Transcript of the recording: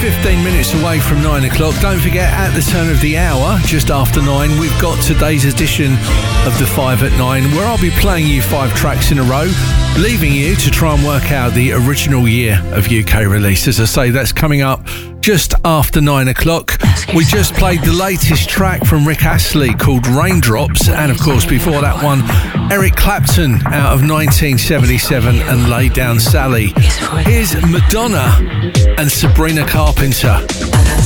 15 minutes away from 9 o'clock. Don't forget, at the turn of the hour, just after 9, we've got today's edition of the 5 at 9, where I'll be playing you 5 tracks in a row, leaving you to try and work out the original year of UK release. As I say, that's coming up just after 9 o'clock. We just played the latest track from Rick Astley called Raindrops, and of course before that one, Eric Clapton out of 1977 and Lay Down Sally. Here's Madonna and Sabrina Carpenter.